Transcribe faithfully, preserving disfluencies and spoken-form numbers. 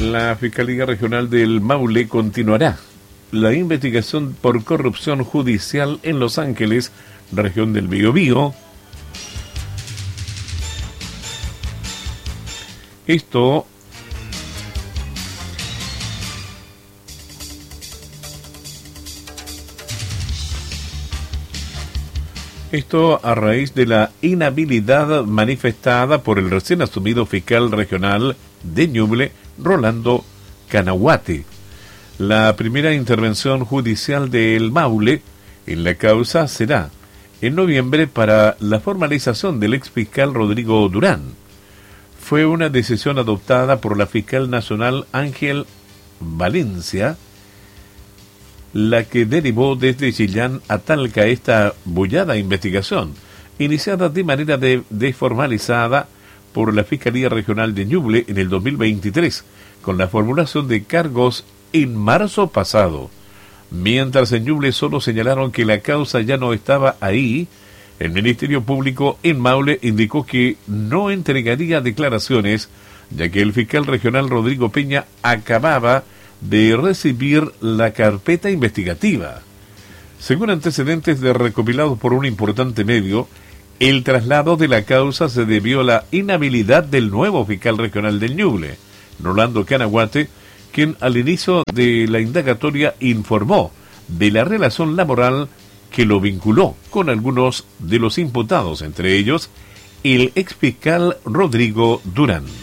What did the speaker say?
La Fiscalía Regional del Maule continuará la investigación por corrupción judicial en Los Ángeles, región del Biobío. Esto Esto a raíz de la inhabilidad manifestada por el recién asumido fiscal regional de Ñuble, Rolando Canahuate. La primera intervención judicial del Maule en la causa será en noviembre para la formalización del ex fiscal Rodrigo Durán. Fue una decisión adoptada por la fiscal nacional Ángel Valencia, la que derivó desde Chillán a Talca esta bullada investigación, iniciada de manera de, desformalizada por la Fiscalía Regional de Ñuble en el dos mil veintitrés, con la formulación de cargos en marzo pasado. Mientras en Ñuble solo señalaron que la causa ya no estaba ahí, el Ministerio Público en Maule indicó que no entregaría declaraciones, ya que el fiscal regional Rodrigo Peña acababa de recibir la carpeta investigativa. Según antecedentes de recopilados por un importante medio, el traslado de la causa se debió a la inhabilidad del nuevo fiscal regional del Ñuble, Rolando Canahuate, quien al inicio de la indagatoria informó de la relación laboral que lo vinculó con algunos de los imputados, entre ellos el exfiscal Rodrigo Durán.